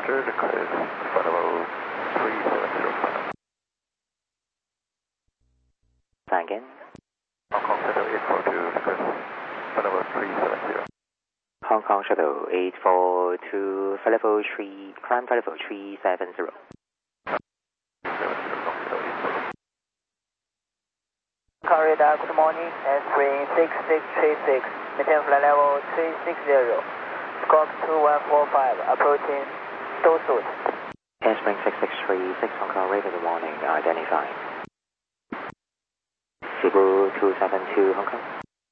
departure, declared Bravo 370. Try again. Hong Kong Shuttle 842, request Bravo 370. Hong Kong Shuttle 842, level 3, climb level 370. Corridor, good morning, spring 6636, maintain flight level 360, squawk 2145, approaching Dosud. Spring 6636, Hong Kong radar, good morning, identified. Cebu 272, Hong Kong.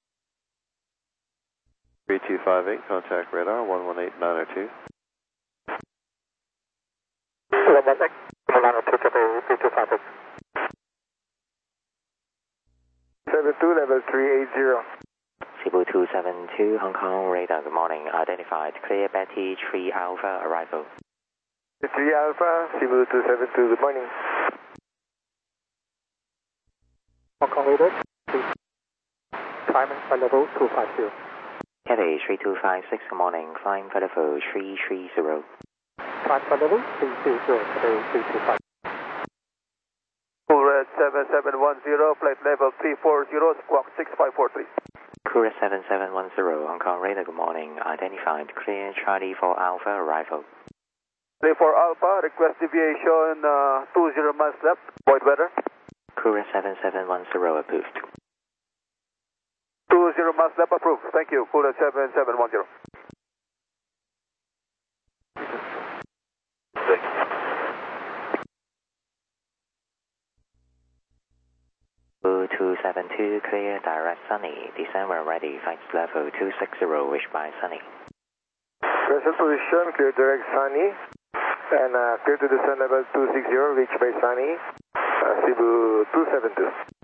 3258, contact radar 118902. Level 6, Milano 22258. 72, level 380. Cebu 272, Hong Kong radar, good morning, identified. Clear Betty 3 Alpha, arrival. 3 Alpha, Cebu 272, good morning. Hong Kong radar, climbing flight level 250. Cathay 3256, good morning, climb flight level 330. Climb flight level 330, Cathay 325. Cool Red 7710, flight level 340, squawk 6543. Cool 7710, Hong Kong radar, good morning, identified. Clear Charlie 4 Alpha, arrival. 34 Alpha, request deviation 20 miles left, void weather. Cool 7710, approved. 20 miles left, approved. Thank you. Cool 7710. 272, clear, direct Sunny, descend when ready, flight level 260, reached by Sunny. Present position, clear direct Sunny, and clear to descend level 260, reached by Sunny, Cebu 272.